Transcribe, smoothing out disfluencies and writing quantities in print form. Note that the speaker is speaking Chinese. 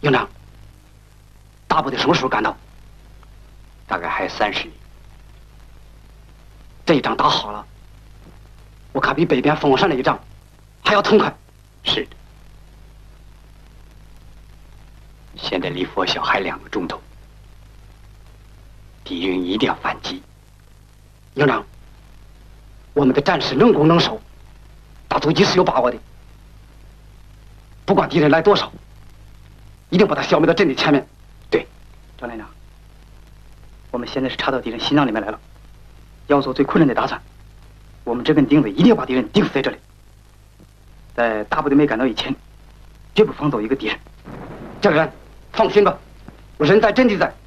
营长，大部队什么时候赶到？ 大概还30里。 这一仗打好了，我看比北边凤凰山那一仗还要痛快。 是的。现在离佛晓还2个钟头，敌人一定要反击。 营长，我们的战士能攻能守，打突击是有把握的。不管敌人来多少，一定把他消灭到阵地前面。 对， 张连长，我们现在是插到敌人心脏里面来了，要做最困难的打算。我们这根钉子一定要把敌人钉死在这里，在大部队没赶到以前，绝不放走一个敌人。 将军，放心吧，我人在阵地在。